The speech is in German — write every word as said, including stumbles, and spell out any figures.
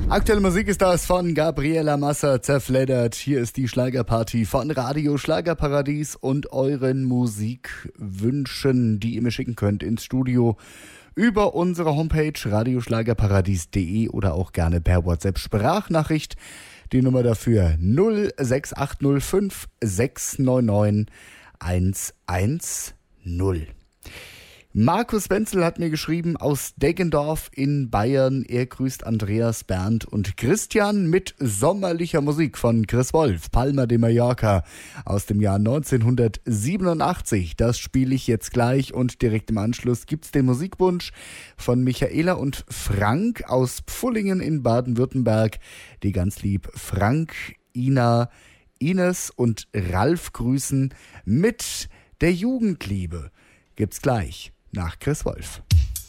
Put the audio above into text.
Aktuelle Musik ist das von Gabriela Massa, Zerfleddert. Hier ist die Schlagerparty von Radio Schlagerparadies und euren Musikwünschen, die ihr mir schicken könnt ins Studio über unsere Homepage radioschlagerparadies punkt de oder auch gerne per WhatsApp-Sprachnachricht. Die Nummer dafür null sechs acht null fünf sechs neun neun eins eins null. Markus Wenzel hat mir geschrieben aus Deggendorf in Bayern. Er grüßt Andreas, Bernd und Christian mit sommerlicher Musik von Chris Wolf, Palma de Mallorca aus dem Jahr neunzehnhundertsiebenundachtzig. Das spiele ich jetzt gleich und direkt im Anschluss gibt's den Musikwunsch von Michaela und Frank aus Pfullingen in Baden-Württemberg, die ganz lieb Frank, Ina, Ines und Ralf grüßen mit der Jugendliebe. Gibt's gleich nach Chris Wolf.